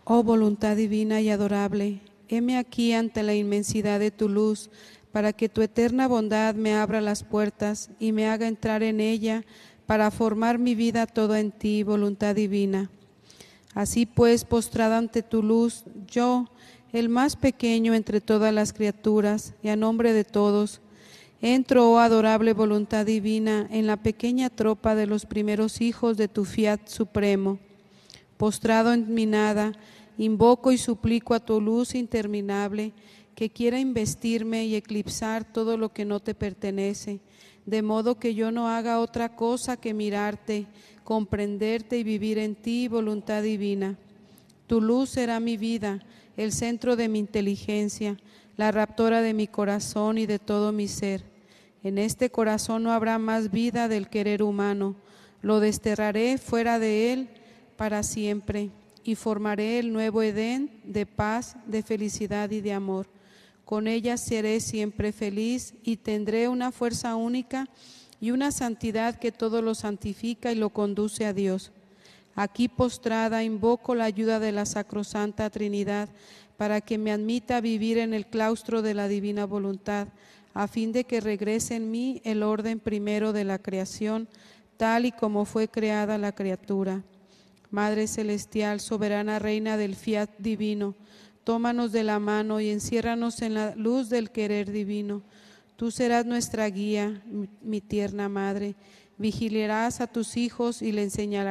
Oh voluntad divina y adorable, heme aquí ante la inmensidad de tu luz, para que tu eterna bondad me abra las puertas y me haga entrar en ella para formar mi vida toda en ti, voluntad divina. Así pues, postrada ante tu luz, yo, el más pequeño entre todas las criaturas, y a nombre de todos, entro, oh adorable voluntad divina, en la pequeña tropa de los primeros hijos de tu fiat supremo. Postrado en mi nada, invoco y suplico a tu luz interminable que quiera investirme y eclipsar todo lo que no te pertenece, de modo que yo no haga otra cosa que mirarte, comprenderte y vivir en ti, voluntad divina. Tu luz será mi vida, el centro de mi inteligencia, la raptora de mi corazón y de todo mi ser. En este corazón no habrá más vida del querer humano, lo desterraré fuera de él para siempre y formaré el nuevo Edén de paz, de felicidad y de amor. Con ella seré siempre feliz y tendré una fuerza única y una santidad que todo lo santifica y lo conduce a Dios. Aquí postrada invoco la ayuda de la Sacrosanta Trinidad para que me admita a vivir en el claustro de la divina voluntad, a fin de que regrese en mí el orden primero de la creación, tal y como fue creada la criatura. Madre celestial, soberana reina del fiat divino, tómanos de la mano y enciérranos en la luz del querer divino. Tú serás nuestra guía, mi tierna madre. Vigilarás a tus hijos y le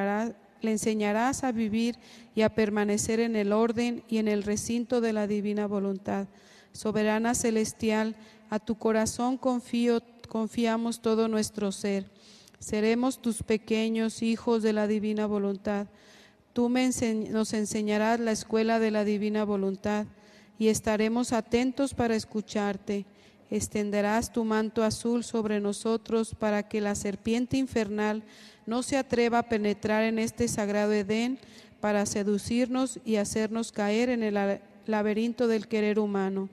enseñarás a vivir y a permanecer en el orden y en el recinto de la divina voluntad. Soberana celestial, a tu corazón confiamos todo nuestro ser. Seremos tus pequeños hijos de la divina voluntad. Tú nos enseñarás la escuela de la divina voluntad y estaremos atentos para escucharte. Extenderás tu manto azul sobre nosotros para que la serpiente infernal no se atreva a penetrar en este sagrado Edén para seducirnos y hacernos caer en el laberinto del querer humano.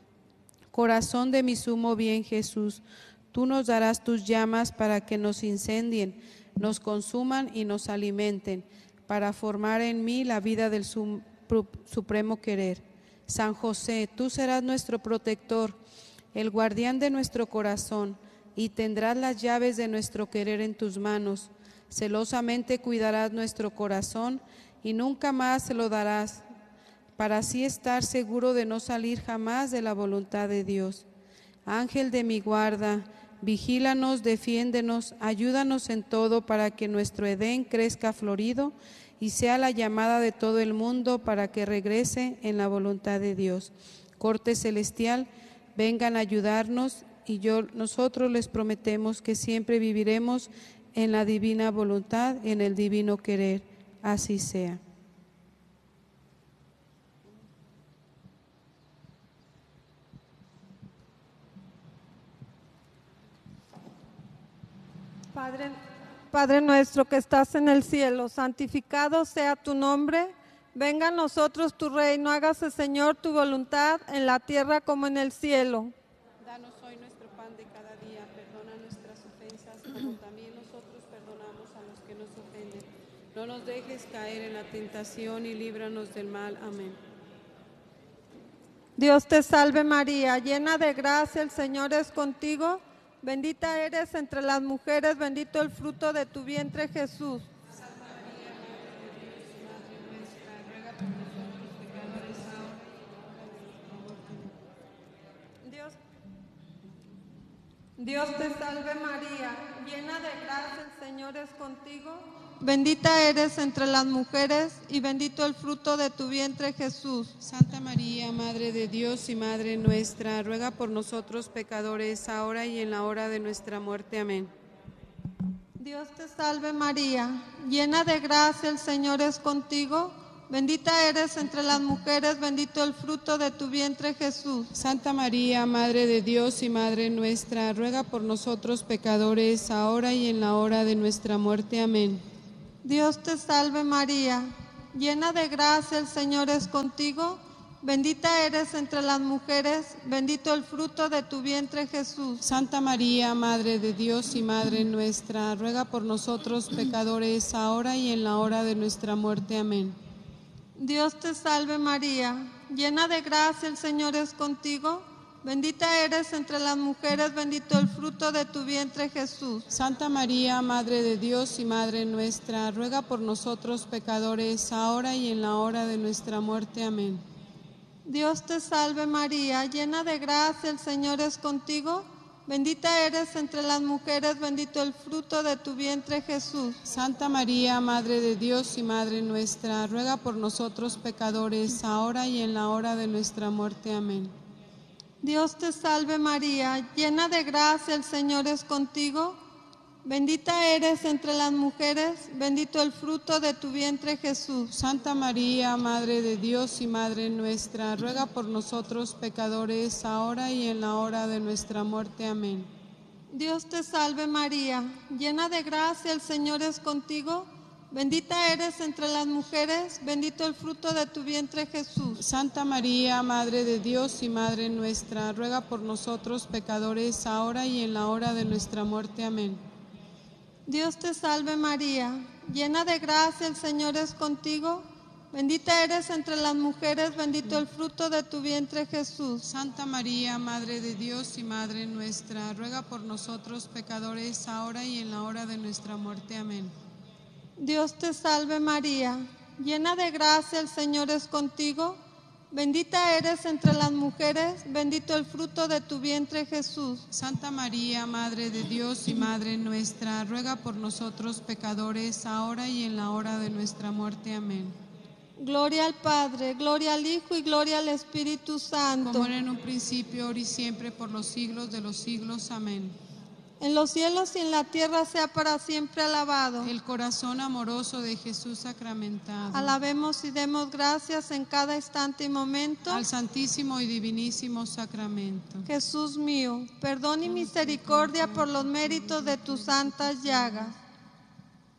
Corazón de mi sumo bien, Jesús, tú nos darás tus llamas para que nos incendien, nos consuman y nos alimenten, para formar en mí la vida del supremo querer. San José, tú serás nuestro protector, el guardián de nuestro corazón, y tendrás las llaves de nuestro querer en tus manos. Celosamente cuidarás nuestro corazón y nunca más se lo darás, para así estar seguro de no salir jamás de la voluntad de Dios. Ángel de mi guarda, vigílanos, defiéndenos, ayúdanos en todo para que nuestro Edén crezca florido y sea la llamada de todo el mundo para que regrese en la voluntad de Dios. Corte celestial, vengan a ayudarnos y nosotros les prometemos que siempre viviremos en la divina voluntad, en el divino querer. Así sea. Padre nuestro que estás en el cielo, santificado sea tu nombre. Venga a nosotros tu reino, hágase, Señor, tu voluntad en la tierra como en el cielo. Danos hoy nuestro pan de cada día, perdona nuestras ofensas como también nosotros perdonamos a los que nos ofenden. No nos dejes caer en la tentación y líbranos del mal. Amén. Dios te salve María, llena de gracia, el Señor es contigo. Bendita eres entre las mujeres, bendito el fruto de tu vientre, Jesús. Santa María, Madre de Dios y Madre nuestra, ruega por nosotros pecadores ahora y en la hora de nuestra muerte. Dios te salve María, llena de gracia, el Señor es contigo. Bendita eres entre las mujeres y bendito el fruto de tu vientre, Jesús. Santa María, Madre de Dios y Madre nuestra, ruega por nosotros pecadores, ahora y en la hora de nuestra muerte. Amén. Dios te salve María, llena de gracia, el Señor es contigo. Bendita eres entre las mujeres, bendito el fruto de tu vientre, Jesús. Santa María, Madre de Dios y Madre nuestra, ruega por nosotros pecadores, ahora y en la hora de nuestra muerte. Amén. Dios te salve María, llena de gracia, el Señor es contigo. Bendita eres entre las mujeres, bendito el fruto de tu vientre, Jesús. Santa María, Madre de Dios y Madre nuestra, ruega por nosotros pecadores, ahora y en la hora de nuestra muerte. Amén. Dios te salve María, llena de gracia, el Señor es contigo. Bendita eres entre las mujeres, bendito el fruto de tu vientre Jesús. Santa María, Madre de Dios y Madre nuestra, ruega por nosotros pecadores, ahora y en la hora de nuestra muerte. Amén. Dios te salve María, llena de gracia, el Señor es contigo. Bendita eres entre las mujeres, bendito el fruto de tu vientre Jesús. Santa María, Madre de Dios y Madre nuestra, ruega por nosotros pecadores, ahora y en la hora de nuestra muerte. Amén. Dios te salve María, llena de gracia, el Señor es contigo. Bendita eres entre las mujeres, bendito el fruto de tu vientre Jesús. Santa María, Madre de Dios y Madre nuestra, ruega por nosotros pecadores, ahora y en la hora de nuestra muerte. Amén. Dios te salve María, llena de gracia, el Señor es contigo. Bendita eres entre las mujeres, bendito el fruto de tu vientre Jesús. Santa María, Madre de Dios y Madre nuestra, ruega por nosotros pecadores, ahora y en la hora de nuestra muerte. Amén. Dios te salve María, llena de gracia, el Señor es contigo. Bendita eres entre las mujeres, bendito el fruto de tu vientre Jesús. Santa María, Madre de Dios y Madre nuestra, ruega por nosotros pecadores, ahora y en la hora de nuestra muerte. Amén. Dios te salve María, llena de gracia, el Señor es contigo. Bendita eres entre las mujeres, bendito el fruto de tu vientre Jesús. Santa María, Madre de Dios y Madre nuestra, ruega por nosotros pecadores, ahora y en la hora de nuestra muerte. Amén. Gloria al Padre, gloria al Hijo y gloria al Espíritu Santo. Como era en un principio, ahora y siempre, por los siglos de los siglos. Amén. En los cielos y en la tierra sea para siempre alabado. El corazón amoroso de Jesús sacramentado. Alabemos y demos gracias en cada instante y momento Al Santísimo y Divinísimo Sacramento. Jesús mío, perdón y misericordia por los méritos de tus santas llagas.